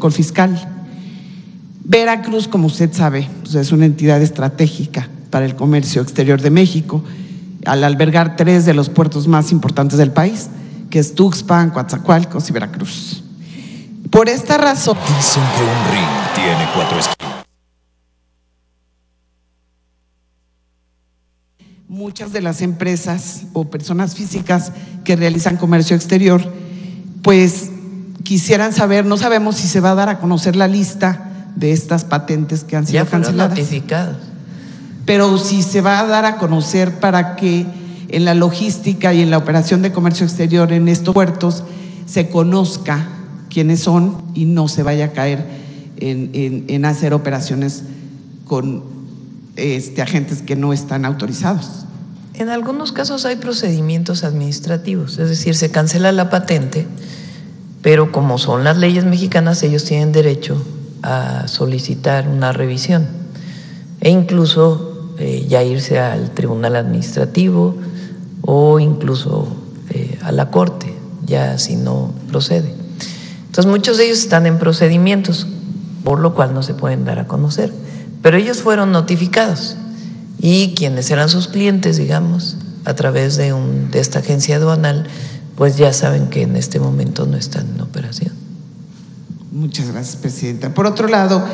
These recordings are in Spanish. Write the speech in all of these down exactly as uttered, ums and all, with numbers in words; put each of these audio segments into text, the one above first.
con el fiscal. Veracruz, como usted sabe, pues es una entidad estratégica para el comercio exterior de México, al albergar tres de los puertos más importantes del país, que es Tuxpan, Coatzacoalcos y Veracruz. Por esta razón… Dicen que un ring tiene cuatro esquinas. Muchas de las empresas o personas físicas que realizan comercio exterior, pues quisieran saber, no sabemos si se va a dar a conocer la lista de estas patentes que han sido ya fueron canceladas. Notificados. Pero si se va a dar a conocer para que en la logística y en la operación de comercio exterior en estos puertos se conozca quiénes son y no se vaya a caer en, en, en hacer operaciones con este, agentes que no están autorizados. En algunos casos hay procedimientos administrativos, es decir, se cancela la patente, pero como son las leyes mexicanas, ellos tienen derecho a solicitar una revisión e incluso eh, ya irse al tribunal administrativo o incluso eh, a la corte, ya si no procede. Entonces muchos de ellos están en procedimientos, por lo cual no se pueden dar a conocer, pero ellos fueron notificados y quienes eran sus clientes, digamos, a través de, un, de esta agencia aduanal, pues ya saben que en este momento no están en operación. Muchas gracias, presidenta. Por otro lado,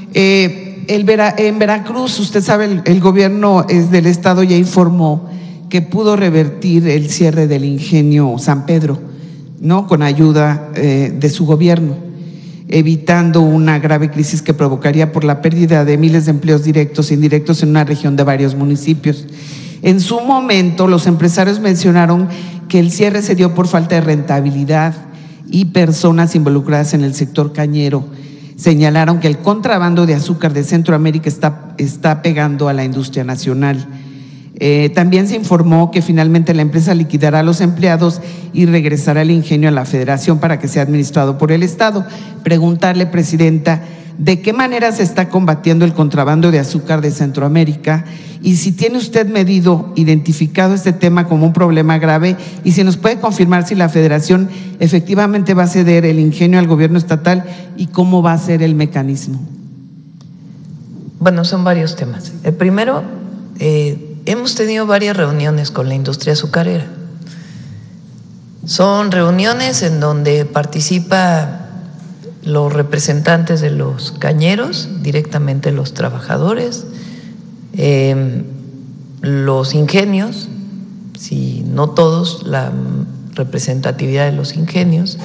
eh, el Vera, en Veracruz, usted sabe, el, el gobierno es del estado ya informó que pudo revertir el cierre del ingenio San Pedro, ¿no? Con ayuda eh, de su gobierno, evitando una grave crisis que provocaría por la pérdida de miles de empleos directos e indirectos en una región de varios municipios. En su momento, los empresarios mencionaron que el cierre se dio por falta de rentabilidad y personas involucradas en el sector cañero señalaron que el contrabando de azúcar de Centroamérica está, está pegando a la industria nacional. Eh, también se informó que finalmente la empresa liquidará a los empleados y regresará el ingenio a la Federación para que sea administrado por el Estado. Preguntarle, presidenta, ¿de qué manera se está combatiendo el contrabando de azúcar de Centroamérica? Y si tiene usted medido, identificado este tema como un problema grave, y si nos puede confirmar si la Federación efectivamente va a ceder el ingenio al gobierno estatal y cómo va a ser el mecanismo. Bueno, son varios temas. El primero, eh, hemos tenido varias reuniones con la industria azucarera. Son reuniones en donde participa los representantes de los cañeros, directamente los trabajadores, eh, los ingenios, si no todos, la representatividad de los ingenios,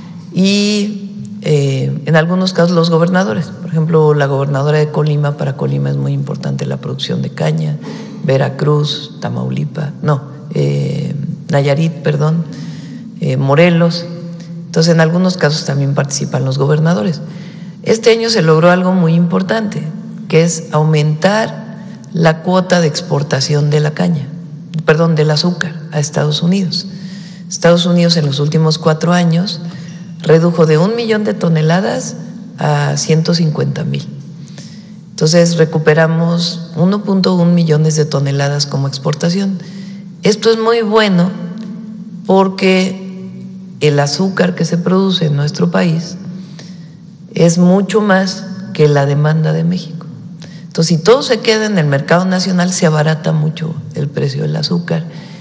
y eh, en algunos casos los gobernadores. Por ejemplo, la gobernadora de Colima, para Colima es muy importante la producción de caña, Veracruz, Tamaulipas, no, eh, Nayarit, perdón, eh, Morelos. Entonces, en algunos casos también participan los gobernadores. Este año se logró algo muy importante, que es aumentar la cuota de exportación de la caña, perdón, del azúcar a Estados Unidos. Estados Unidos en los últimos cuatro años redujo de un millón de toneladas a ciento cincuenta mil. Entonces, recuperamos uno punto uno millones de toneladas como exportación. Esto es muy bueno porque el azúcar que se produce en nuestro país es mucho más que la demanda de México. Entonces, si todo se queda en el mercado nacional, se abarata mucho el precio del azúcar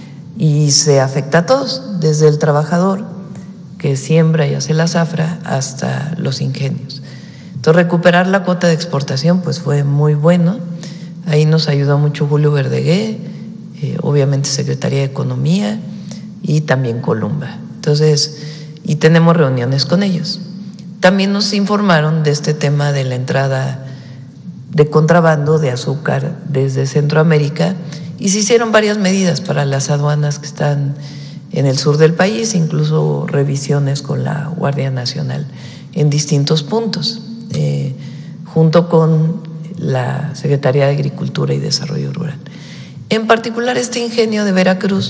y se afecta a todos, desde el trabajador que siembra y hace la zafra hasta los ingenios. Entonces, recuperar la cuota de exportación pues fue muy bueno. Ahí nos ayudó mucho Julio Verdegué, eh, obviamente Secretaría de Economía y también Columba. Entonces, y tenemos reuniones con ellos. También nos informaron de este tema de la entrada de contrabando de azúcar desde Centroamérica y se hicieron varias medidas para las aduanas que están en el sur del país, incluso revisiones con la Guardia Nacional en distintos puntos, eh, junto con la Secretaría de Agricultura y Desarrollo Rural. En particular, este ingenio de Veracruz,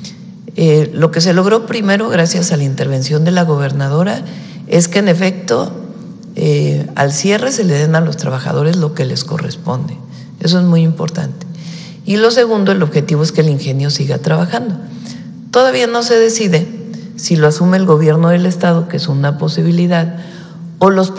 eh, lo que se logró primero, gracias a la intervención de la gobernadora, es que en efecto eh, al cierre se le den a los trabajadores lo que les corresponde. Eso es muy importante. Y lo segundo, el objetivo es que el ingenio siga trabajando. Todavía no se decide si lo asume el gobierno del estado, que es una posibilidad, o los